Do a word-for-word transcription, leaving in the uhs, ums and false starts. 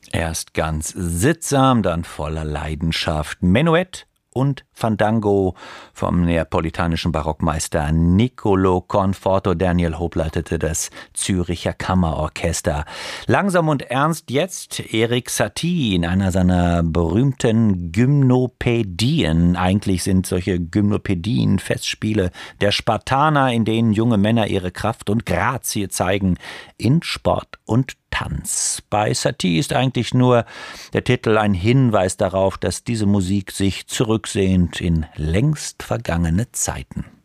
Erst ganz sittsam, dann voller Leidenschaft. Menuett und Fandango vom neapolitanischen Barockmeister Niccolò Conforto. Daniel Hope leitete das Züricher Kammerorchester. Langsam und ernst jetzt Erik Satie in einer seiner berühmten Gymnopädien. Eigentlich sind solche Gymnopädien Festspiele der Spartaner, in denen junge Männer ihre Kraft und Grazie zeigen in Sport und Tanz. Bei Satie ist eigentlich nur der Titel ein Hinweis darauf, dass diese Musik sich zurücksehnt in längst vergangene Zeiten.